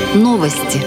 Новости.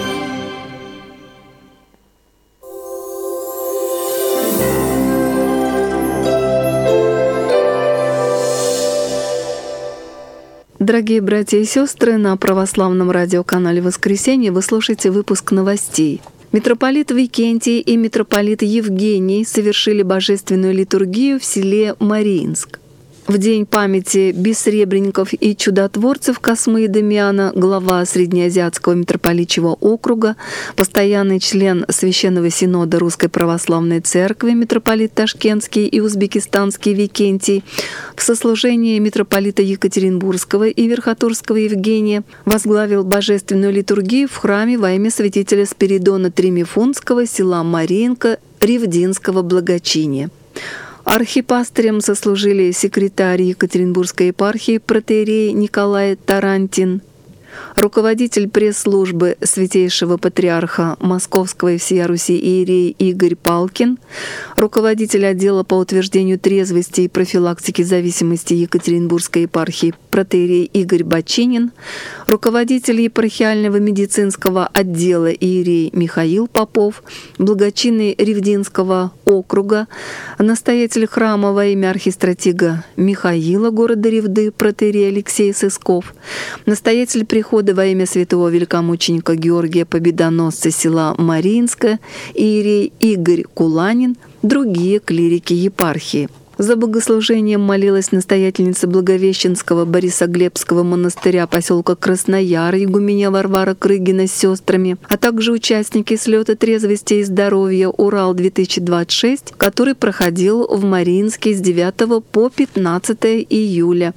Дорогие братья и сестры, на православном радиоканале «Воскресенье» вы слушаете выпуск новостей. Митрополит Викентий и митрополит Евгений совершили божественную литургию в селе Мариинск. В день памяти бессребренников и чудотворцев Космы и Дамиана глава Среднеазиатского митрополичьего округа, постоянный член Священного Синода Русской Православной Церкви митрополит Ташкентский и Узбекистанский Викентий в сослужении митрополита Екатеринбургского и Верхотурского Евгения возглавил божественную литургию в храме во имя святителя Спиридона Тримифунтского села Мариинка Ревдинского благочиния. Архипастырем сослужили секретарь Екатеринбургской епархии протоиерей Николай Тарантин, руководитель пресс-службы Святейшего Патриарха Московского и всея Руси иерей Игорь Палкин, руководитель отдела по утверждению трезвости и профилактики зависимости Екатеринбургской епархии протоиерей Игорь Бочинин, руководитель епархиального медицинского отдела иерей Михаил Попов, благочинный Ревдинского округа, настоятель храма во имя архистратига Михаила города Ревды протоиерей Алексей Сысков, настоятель прихода во имя святого великомученика Георгия Победоносца села Мариинска иерей Игорь Куланин, другие клирики епархии. За богослужением молилась настоятельница Благовещенского Борисоглебского монастыря поселка Краснояр игуменья Варвара Крыгина с сестрами, а также участники слета трезвости и здоровья «Урал-2026», который проходил в Мариинске с 9 по 15 июля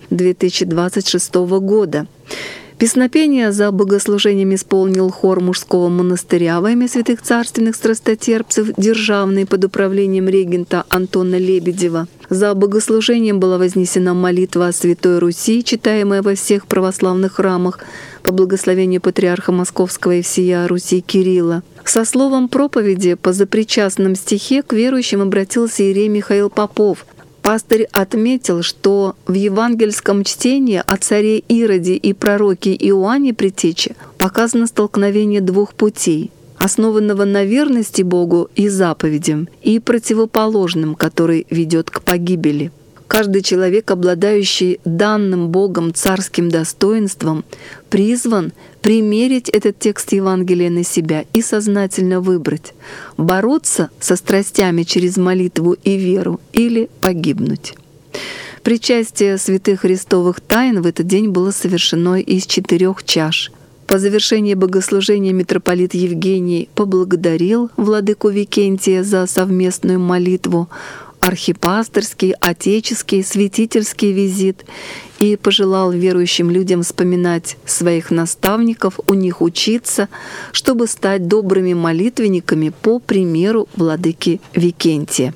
2026 года. Песнопение за богослужением исполнил хор мужского монастыря во имя святых царственных страстотерпцев, державный под управлением регента Антона Лебедева. За богослужением была вознесена молитва о Святой Руси, читаемая во всех православных храмах по благословению патриарха Московского и всея Руси Кирилла. Со словом проповеди по запричастном стихе к верующим обратился иерей Михаил Попов. Пастырь отметил, что в евангельском чтении о царе Ироде и пророке Иоанне Предтече показано столкновение двух путей, основанного на верности Богу и заповедям, и противоположным, который ведет к погибели. Каждый человек, обладающий данным Богом царским достоинством, призван примерить этот текст Евангелия на себя и сознательно выбрать — бороться со страстями через молитву и веру или погибнуть. Причастие святых христовых тайн в этот день было совершено из 4 чаш. По завершении богослужения митрополит Евгений поблагодарил владыку Викентия за совместную молитву, архипастырский, отеческий, святительский визит и пожелал верующим людям вспоминать своих наставников, у них учиться, чтобы стать добрыми молитвенниками по примеру владыки Викентия.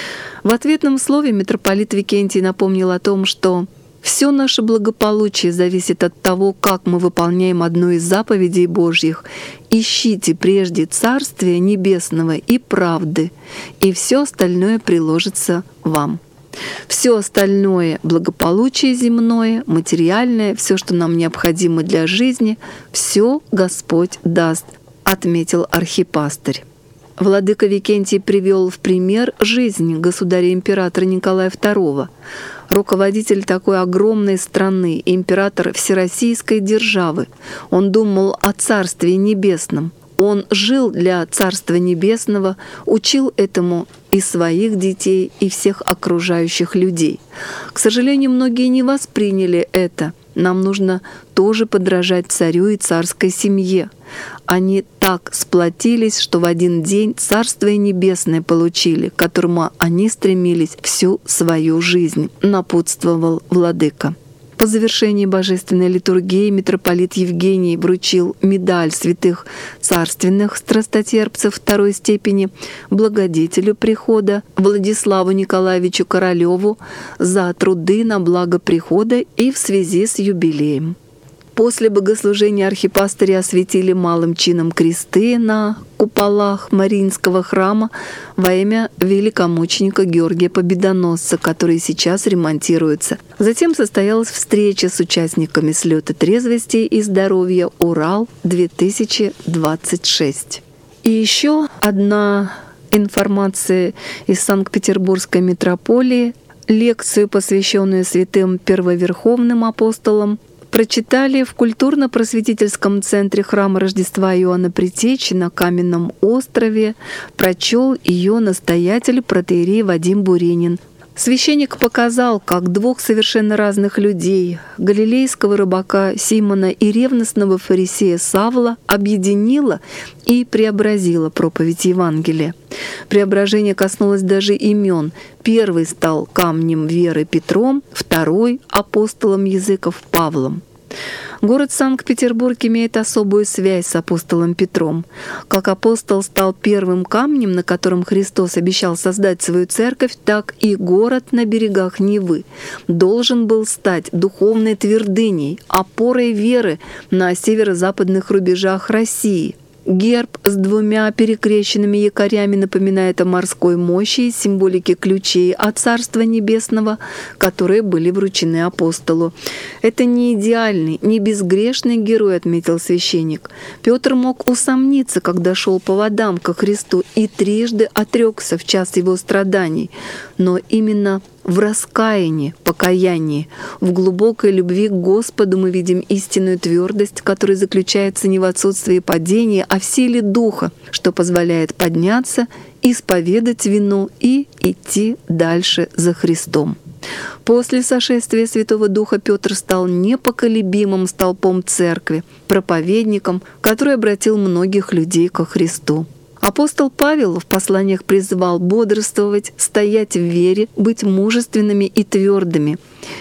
В ответном слове митрополит Викентий напомнил о том, что все наше благополучие зависит от того, как мы выполняем одну из заповедей Божьих. «Ищите прежде Царствия Небесного и правды, и все остальное приложится вам». Все остальное — благополучие земное, материальное, все, что нам необходимо для жизни, все Господь даст, отметил архипастырь. Владыка Викентий привел в пример жизнь государя-императора Николая II. Руководитель такой огромной страны, император всероссийской державы. Он думал о Царстве Небесном. Он жил для Царства Небесного, учил этому и своих детей, и всех окружающих людей. К сожалению, многие не восприняли это. Нам нужно тоже подражать царю и царской семье. Они так сплотились, что в один день Царствие Небесное получили, к которому они стремились всю свою жизнь, напутствовал владыка. По завершении божественной литургии митрополит Евгений вручил медаль святых царственных страстотерпцев второй степени благодетелю прихода Владиславу Николаевичу Королеву за труды на благо прихода и в связи с юбилеем. После богослужения архипастыри осветили малым чином кресты на куполах Мариинского храма во имя великомученика Георгия Победоносца, который сейчас ремонтируется. Затем состоялась встреча с участниками слета трезвости и здоровья «Урал-2026». И еще одна информация из Санкт-Петербургской митрополии. Лекцию, посвященную святым первоверховным апостолам, прочитали в культурно-просветительском центре храма Рождества Иоанна Предтечи на Каменном острове. Прочел ее настоятель протоиерей Вадим Буренин. Священник показал, как двух совершенно разных людей, галилейского рыбака Симона и ревностного фарисея Савла, объединила и преобразила проповедь Евангелия. Преображение коснулось даже имен. Первый стал камнем веры Петром, второй — апостолом языков Павлом. Город Санкт-Петербург имеет особую связь с апостолом Петром. Как апостол стал первым камнем, на котором Христос обещал создать свою церковь, так и город на берегах Невы должен был стать духовной твердыней, опорой веры на северо-западных рубежах России. Герб с двумя перекрещенными якорями напоминает о морской мощи и символике ключей от Царства Небесного, которые были вручены апостолу. Это не идеальный, не безгрешный герой, отметил священник. Петр мог усомниться, когда шел по водам ко Христу, и трижды отрекся в час его страданий. Но именно в раскаянии, покаянии, в глубокой любви к Господу мы видим истинную твердость, которая заключается не в отсутствии падения, а в силе Духа, что позволяет подняться, исповедать вину и идти дальше за Христом. После сошествия Святого Духа Петр стал непоколебимым столпом церкви, проповедником, который обратил многих людей ко Христу. Апостол Павел в посланиях призывал бодрствовать, стоять в вере, быть мужественными и твердыми.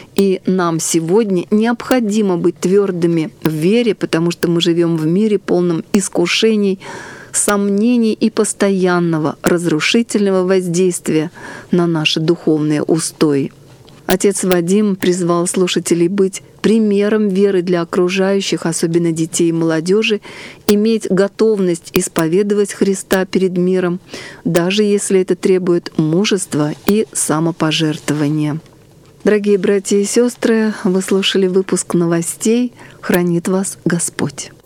И нам сегодня необходимо быть твердыми в вере, потому что мы живем в мире, полном искушений, сомнений и постоянного разрушительного воздействия на наши духовные устои. Отец Вадим призвал слушателей быть примером веры для окружающих, особенно детей и молодежи, иметь готовность исповедовать Христа перед миром, даже если это требует мужества и самопожертвования. Дорогие братья и сестры, вы слушали выпуск новостей. Хранит вас Господь.